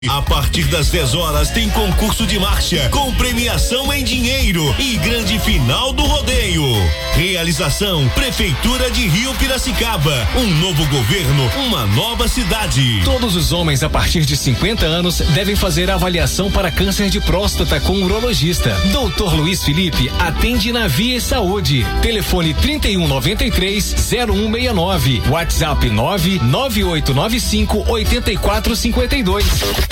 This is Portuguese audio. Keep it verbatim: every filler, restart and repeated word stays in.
A partir das dez horas tem concurso de marcha com premiação em dinheiro e grande final do rodeio. Realização Prefeitura de Rio Piracicaba. Um novo governo, uma nova cidade. Todos os homens a partir de cinquenta anos devem fazer avaliação para câncer de próstata com um urologista. doutor Luiz Felipe atende na Via Saúde. Telefone trinta e um, noventa e três, zero um seis nove. WhatsApp nove nove oito nove cinco, oito quatro cinco dois.